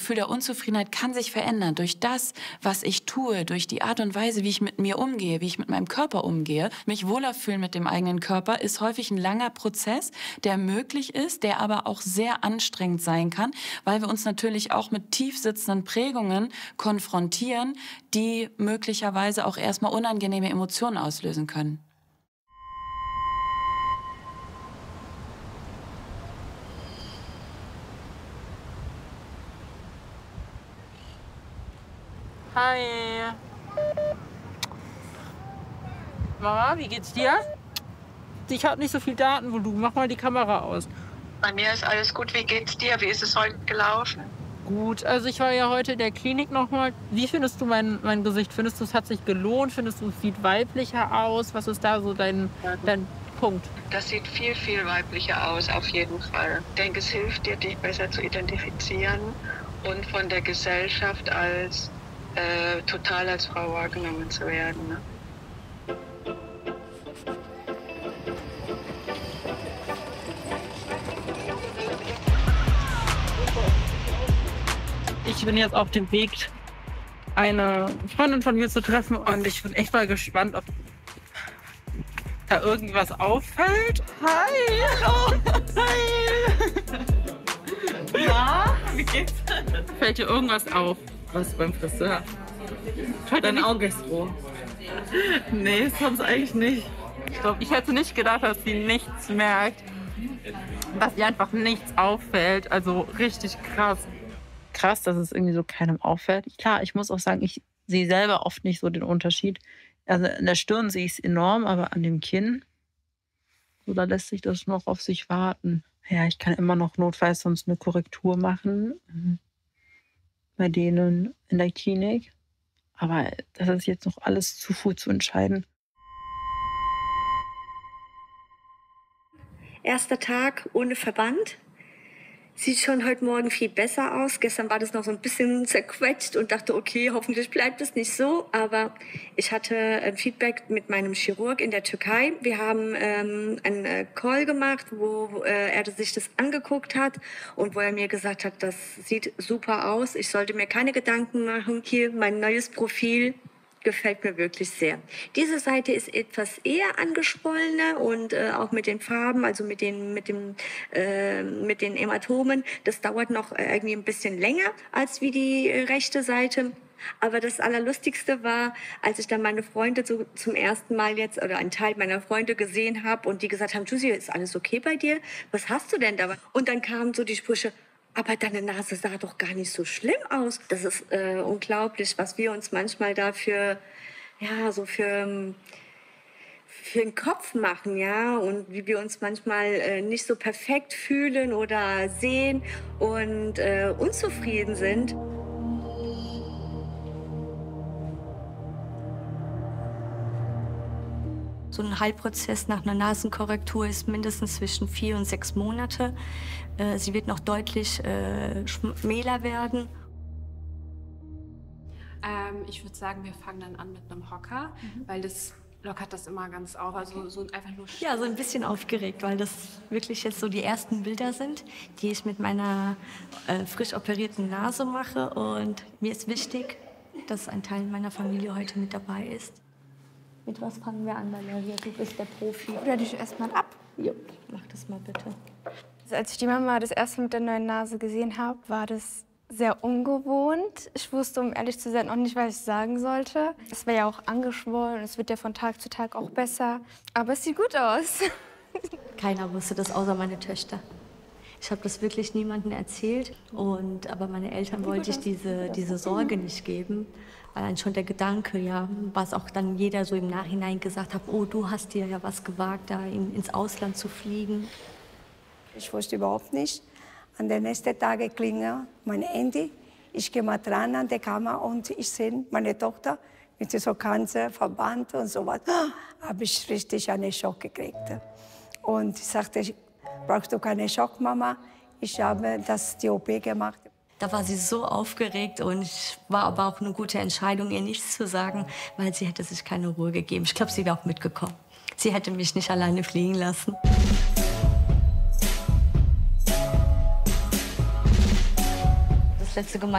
Gefühl der Unzufriedenheit kann sich verändern durch das, was ich tue, durch die Art und Weise, wie ich mit mir umgehe, wie ich mit meinem Körper umgehe. Mich wohler fühlen mit dem eigenen Körper ist häufig ein langer Prozess, der möglich ist, der aber auch sehr anstrengend sein kann, weil wir uns natürlich auch mit tief sitzenden Prägungen konfrontieren, die möglicherweise auch erstmal unangenehme Emotionen auslösen können. Hi. Mama, wie geht's dir? Ich habe nicht so viel Daten wie du. Mach mal die Kamera aus. Bei mir ist alles gut. Wie geht's dir? Wie ist es heute gelaufen? Gut, also ich war ja heute in der Klinik nochmal. Wie findest du mein Gesicht? Findest du, es hat sich gelohnt? Findest du, es sieht weiblicher aus? Was ist da so dein Punkt? Das sieht viel, viel weiblicher aus, auf jeden Fall. Ich denke, es hilft dir, dich besser zu identifizieren und von der Gesellschaft als total als Frau wahrgenommen zu werden. Ne? Ich bin jetzt auf dem Weg, eine Freundin von mir zu treffen und ich bin echt mal gespannt, ob da irgendwas auffällt. Hi! Hallo! Hi! Na, wie geht's? Fällt dir irgendwas auf? Was beim Friseur? Dein Auge ist rot. Nee, sonst eigentlich nicht. Ich hätte nicht gedacht, dass sie nichts merkt. Dass ihr einfach nichts auffällt. Also richtig krass. Krass, dass es irgendwie so keinem auffällt. Klar, ich muss auch sagen, ich sehe selber oft nicht so den Unterschied. Also in der Stirn sehe ich es enorm, aber an dem Kinn, so, da lässt sich das noch auf sich warten. Ja, ich kann immer noch notfalls sonst eine Korrektur machen. Bei denen in der Klinik. Aber das ist jetzt noch alles zu früh zu entscheiden. Erster Tag ohne Verband. Sieht schon heute Morgen viel besser aus. Gestern war das noch so ein bisschen zerquetscht und dachte, okay, hoffentlich bleibt es nicht so. Aber ich hatte ein Feedback mit meinem Chirurg in der Türkei. Wir haben einen Call gemacht, wo er sich das angeguckt hat und wo er mir gesagt hat, das sieht super aus. Ich sollte mir keine Gedanken machen. Hier mein neues Profil. Gefällt mir wirklich sehr. Diese Seite ist etwas eher angeschwollener und auch mit den Farben, also mit den Hämatomen. Das dauert noch irgendwie ein bisschen länger als wie die rechte Seite. Aber das Allerlustigste war, als ich dann meine Freunde so zum ersten Mal jetzt oder einen Teil meiner Freunde gesehen habe und die gesagt haben, Josie, ist alles okay bei dir? Was hast du denn da? Und dann kamen so die Sprüche, aber deine Nase sah doch gar nicht so schlimm aus. Das ist unglaublich, was wir uns manchmal dafür, ja, so für den Kopf machen, ja, und wie wir uns manchmal nicht so perfekt fühlen oder sehen und unzufrieden sind. So ein Heilprozess nach einer Nasenkorrektur ist mindestens zwischen 4 und 6 Monate. Sie wird noch deutlich schmäler werden. Ich würde sagen, wir fangen dann an mit einem Hocker, weil das lockert das immer ganz auf. Also so einfach nur. Ja, so ein bisschen aufgeregt, weil das wirklich jetzt so die ersten Bilder sind, die ich mit meiner frisch operierten Nase mache. Und mir ist wichtig, dass ein Teil meiner Familie heute mit dabei ist. Mit was fangen wir an, Valeria? Du bist der Profi. Oder dich erst mal ab. Jo, mach das mal bitte. Also als ich die Mama das erste Mal mit der neuen Nase gesehen habe, war das sehr ungewohnt. Ich wusste, um ehrlich zu sein, auch nicht, was ich sagen sollte. Es war ja auch angeschwollen, es wird ja von Tag zu Tag auch besser. Aber es sieht gut aus. Keiner wusste das, außer meine Töchter. Ich habe das wirklich niemandem erzählt. Aber meine Eltern wollte ich diese Sorge nicht geben. Allein schon der Gedanke, ja, was auch dann jeder so im Nachhinein gesagt hat, oh, du hast dir ja was gewagt, da ins Ausland zu fliegen. Ich wusste überhaupt nicht. An den nächsten Tagen klingelt mein Handy. Ich gehe mal dran an der Kamera und ich sehe meine Tochter mit so ganzen Verband und so was. Habe ich richtig einen Schock gekriegt. Und ich sagte, brauchst du keinen Schock, Mama? Ich habe die OP gemacht. Da war sie so aufgeregt und es war aber auch eine gute Entscheidung, ihr nichts zu sagen, weil sie hätte sich keine Ruhe gegeben. Ich glaube, sie wäre auch mitgekommen. Sie hätte mich nicht alleine fliegen lassen. Das letzte